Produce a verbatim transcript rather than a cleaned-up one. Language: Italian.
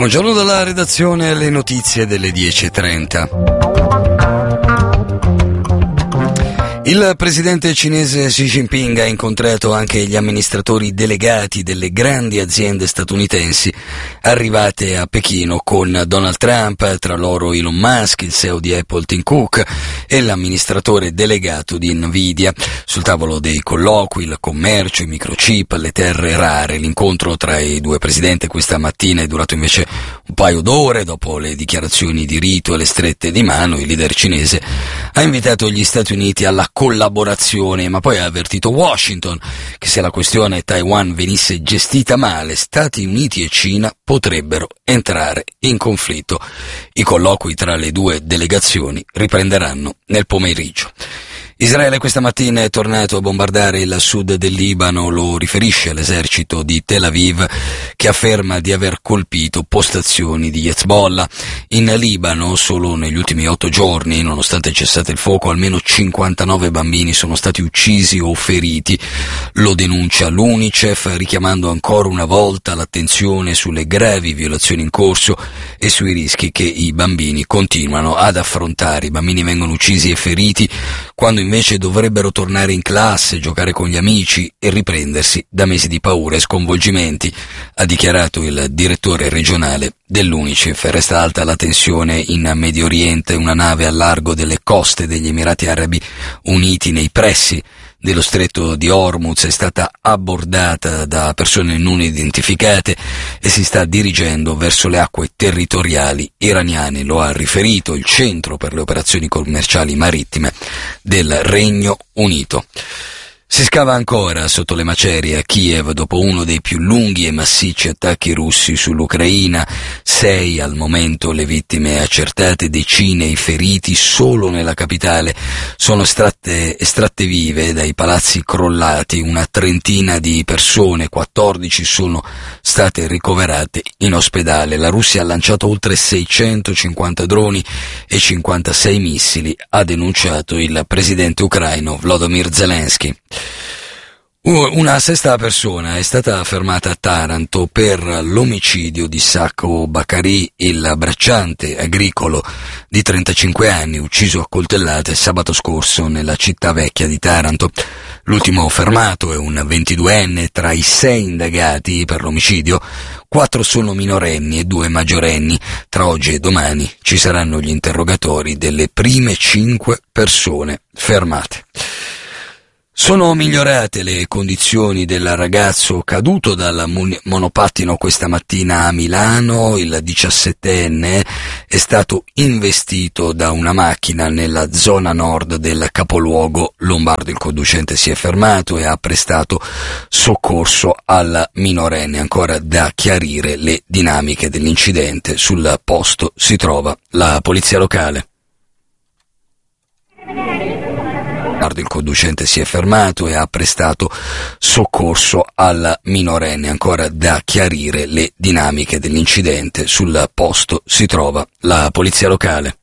Buongiorno dalla redazione, alle notizie delle dieci e trenta. Il presidente cinese Xi Jinping ha incontrato anche gli amministratori delegati delle grandi aziende statunitensi arrivate a Pechino con Donald Trump, tra loro Elon Musk, il C E O di Apple Tim Cook e l'amministratore delegato di Nvidia. Sul tavolo dei colloqui il commercio, i microchip, le terre rare. L'incontro tra i due presidenti questa mattina è durato invece un paio d'ore. Dopo le dichiarazioni di rito e le strette di mano, il leader cinese ha invitato gli Stati Uniti alla collaborazione, ma poi ha avvertito Washington che se la questione Taiwan venisse gestita male, Stati Uniti e Cina potrebbero entrare in conflitto. I colloqui tra le due delegazioni riprenderanno nel pomeriggio. Israele questa mattina è tornato a bombardare il sud del Libano, lo riferisce l'esercito di Tel Aviv, che afferma di aver colpito postazioni di Hezbollah. In Libano, solo negli ultimi otto giorni, nonostante il cessate il fuoco, almeno cinquantanove bambini sono stati uccisi o feriti. Lo denuncia l'UNICEF, richiamando ancora una volta l'attenzione sulle gravi violazioni in corso e sui rischi che i bambini continuano ad affrontare. I bambini vengono uccisi e feriti quando invece dovrebbero tornare in classe, giocare con gli amici e riprendersi da mesi di paura e sconvolgimenti, ha dichiarato il direttore regionale dell'UNICEF. Resta alta la tensione in Medio Oriente. Una nave al largo delle coste degli Emirati Arabi Uniti nei pressi dello stretto di Hormuz è stata abbordata da persone non identificate e si sta dirigendo verso le acque territoriali iraniane. Lo ha riferito il Centro per le operazioni commerciali marittime del Regno Unito. Si scava ancora sotto le macerie a Kiev dopo uno dei più lunghi e massicci attacchi russi sull'Ucraina. Sei al momento le vittime accertate, decine i feriti solo nella capitale. Sono estratte, estratte vive dai palazzi crollati una trentina di persone, quattordici sono state ricoverate in ospedale. La Russia ha lanciato oltre seicentocinquanta droni e cinquantasei missili, ha denunciato il presidente ucraino Volodymyr Zelensky. Una sesta persona è stata fermata a Taranto per l'omicidio di Sacco Baccari, il bracciante agricolo di trentacinque anni, ucciso a coltellate sabato scorso nella città vecchia di Taranto. L'ultimo fermato è un ventiduenne. Tra i sei indagati per l'omicidio, quattro sono minorenni e due maggiorenni. Tra oggi e domani ci saranno gli interrogatori delle prime cinque persone fermate. Sono migliorate le condizioni del ragazzo caduto dal monopattino questa mattina a Milano. Il diciassettenne è stato investito da una macchina nella zona nord del capoluogo lombardo. Il conducente si è fermato e ha prestato soccorso al minorenne. Ancora da chiarire le dinamiche dell'incidente. Sul posto si trova la polizia locale. Il conducente si è fermato e ha prestato soccorso al minorenne. Ancora da chiarire le dinamiche dell'incidente. Sul posto si trova la polizia locale.